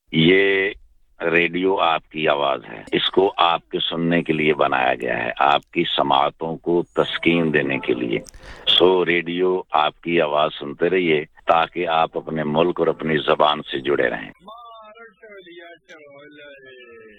ये रेडियो आपकी आवाज है, इसको आपके सुनने के लिए बनाया गया है, आपकी समातों को तस्कीन देने के लिए। सो रेडियो आपकी आवाज सुनते रहिए ताकि आप अपने मुल्क और अपनी जबान से जुड़े रहें।